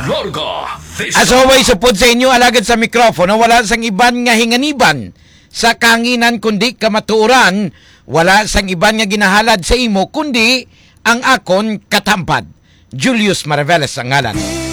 Larga. As always, supod sa inyo, alagad sa mikrofono, wala sang iban nga hinganiban sa kanginan kundi kamatuoran, wala sang iban nga ginahalad sa imo kundi ang akon katampad. Julius Maraveles ang ngalan.